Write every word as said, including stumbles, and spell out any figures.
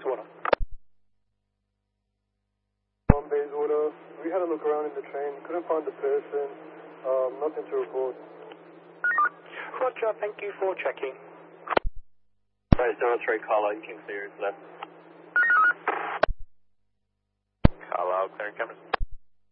Bayswater. Um, Bayswater. We had a look around in the train. Couldn't find the person. Um, nothing to report. Roger, thank you for checking. Right, zero three, call out. You can clear it left. Call out, clear cameras.